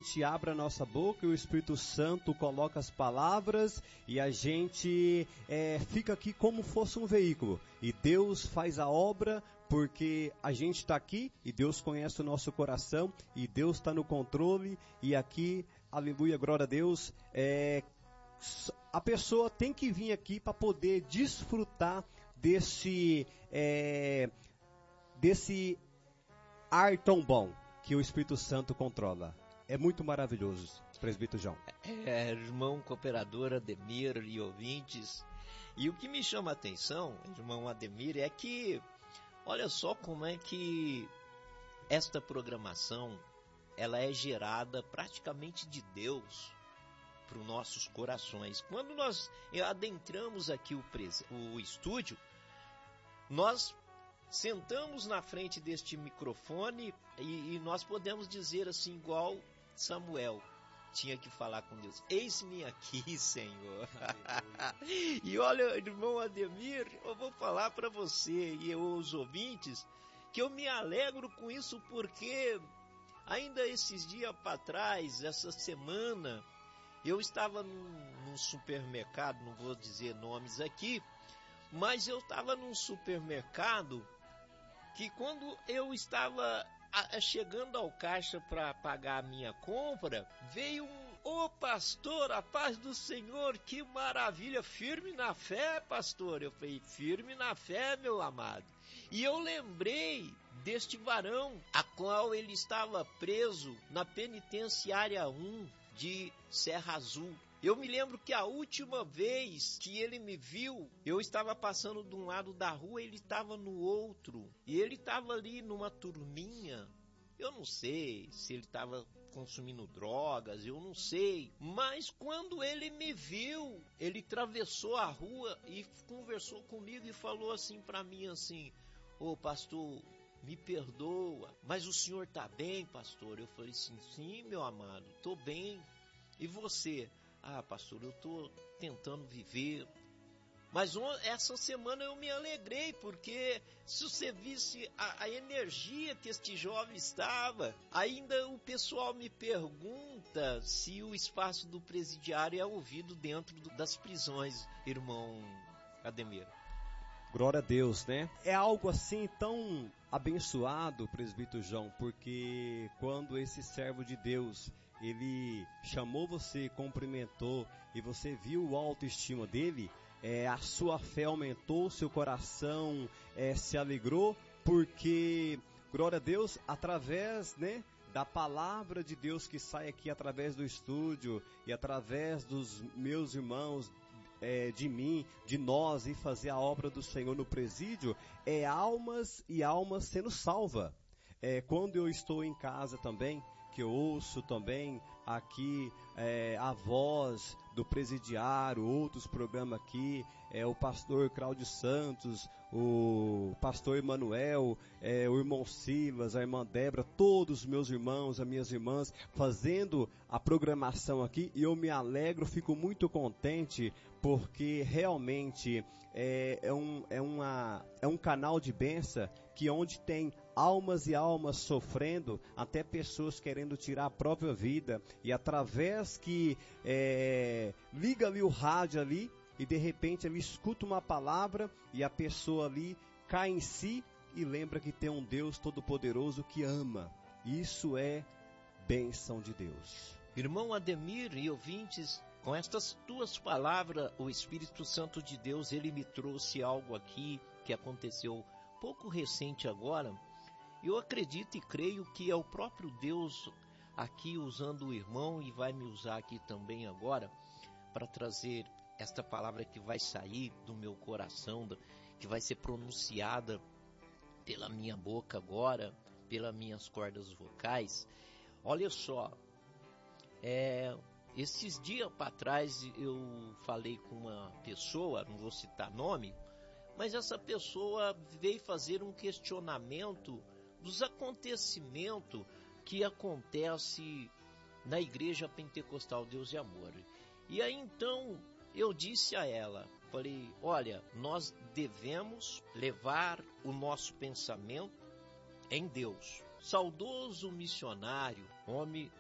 gente abre a nossa boca e o Espírito Santo coloca as palavras e a gente fica aqui como fosse um veículo. E Deus faz a obra porque a gente está aqui e Deus conhece o nosso coração e Deus está no controle. E aqui, aleluia, glória a Deus, a pessoa tem que vir aqui para poder desfrutar desse ar tão bom que o Espírito Santo controla. É muito maravilhoso, presbítero João. Irmão cooperador Ademir e ouvintes, e o que me chama a atenção, irmão Ademir, é que, olha só como é que esta programação, ela é gerada praticamente de Deus para os nossos corações. Quando nós adentramos aqui o estúdio, nós sentamos na frente deste microfone e nós podemos dizer assim, igual Samuel tinha que falar com Deus: eis-me aqui, Senhor. E olha, irmão Ademir, eu vou falar para você e os ouvintes que eu me alegro com isso, porque ainda esses dias para trás, essa semana, eu estava num supermercado, não vou dizer nomes aqui, mas eu estava num supermercado que quando eu estava chegando ao caixa para pagar a minha compra, veio ô pastor, a paz do Senhor, que maravilha, firme na fé, pastor. Eu falei: firme na fé, meu amado. E eu lembrei deste varão, a qual ele estava preso na penitenciária 1 de Serra Azul. Eu me lembro que a última vez que ele me viu, eu estava passando de um lado da rua, ele estava no outro. E ele estava ali numa turminha. Eu não sei se ele estava consumindo drogas, eu não sei. Mas quando ele me viu, ele atravessou a rua e conversou comigo e falou assim para mim assim: ô pastor, me perdoa, mas o senhor tá bem, pastor? Eu falei assim: sim, meu amado, tô bem. E você? Ah, pastor, eu tô tentando viver. Mas essa semana eu me alegrei, porque se você visse a energia que este jovem estava, ainda o pessoal me pergunta se o espaço do presidiário é ouvido dentro das prisões, irmão Ademir. Glória a Deus, né? É algo assim tão abençoado, presbítero João, porque quando esse servo de Deus, ele chamou você, cumprimentou, e você viu a autoestima dele, a sua fé aumentou, seu coração se alegrou, porque, glória a Deus, através, né, da palavra de Deus que sai aqui através do estúdio e através dos meus irmãos, de mim, de nós, e fazer a obra do Senhor no presídio, almas e almas sendo salva. Quando eu estou em casa também, que eu ouço também aqui a voz do presidiário, outros programas aqui, o pastor Cláudio Santos, o pastor Emanuel, o irmão Silas, a irmã Débora, todos os meus irmãos, as minhas irmãs, fazendo a programação aqui, e eu me alegro, fico muito contente, porque realmente é um canal de bênção, que onde tem almas e almas sofrendo, até pessoas querendo tirar a própria vida, e através que liga ali o rádio ali, e de repente ele escuta uma palavra, e a pessoa ali cai em si e lembra que tem um Deus Todo-Poderoso que ama. Isso é bênção de Deus. Irmão Ademir e ouvintes, com estas tuas palavras, o Espírito Santo de Deus, ele me trouxe algo aqui que aconteceu pouco recente agora. Eu acredito e creio que é o próprio Deus aqui usando o irmão, e vai me usar aqui também agora para trazer esta palavra que vai sair do meu coração, que vai ser pronunciada pela minha boca agora, pelas minhas cordas vocais. Olha só, esses dias para trás eu falei com uma pessoa, não vou citar nome, mas essa pessoa veio fazer um questionamento dos acontecimentos que acontece na Igreja Pentecostal Deus e Amor. E aí então eu disse a ela, falei: olha, nós devemos levar o nosso pensamento em Deus. Saudoso missionário, homem